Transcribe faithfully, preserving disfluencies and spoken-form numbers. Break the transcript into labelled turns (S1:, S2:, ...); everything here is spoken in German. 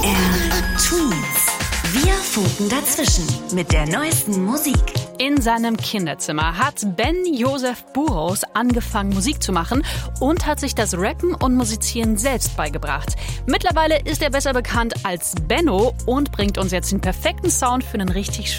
S1: R Twins. Wir funken dazwischen mit der neuesten Musik.
S2: In seinem Kinderzimmer hat Ben Joseph Burrows angefangen, Musik zu machen und hat sich das Rappen und Musizieren selbst beigebracht. Mittlerweile ist er besser bekannt als Benno und bringt uns jetzt den perfekten Sound für einen richtig